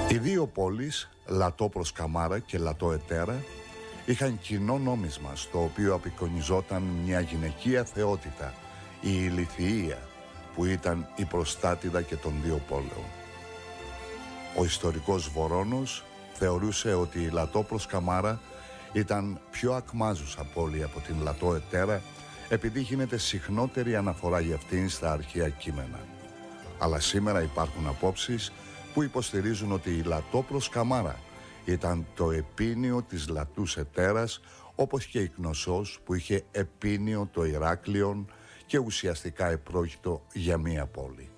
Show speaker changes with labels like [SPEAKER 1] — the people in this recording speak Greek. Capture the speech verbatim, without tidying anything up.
[SPEAKER 1] Οι δύο πόλεις, Λατό προς Καμάρα και Λατό Ετέρα, είχαν κοινό νόμισμα στο οποίο απεικονιζόταν μια γυναικεία θεότητα, η Ηλιθιεία, που ήταν η προστάτηδα και των δύο πόλεων. Ο ιστορικός Βορώνος θεωρούσε ότι η Λατό προς Καμάρα ήταν πιο ακμάζουσα πόλη από την Λατό Ετέρα, επειδή γίνεται συχνότερη αναφορά για αυτήν στα αρχαία κείμενα. Αλλά σήμερα υπάρχουν απόψεις που υποστηρίζουν ότι η Λατό προς Καμάρα ήταν το επίνιο της Λατούς Ετέρας, όπως και η Κνωσσός που είχε επίνιο το Ηράκλειον και ουσιαστικά επρόκειτο για μία πόλη.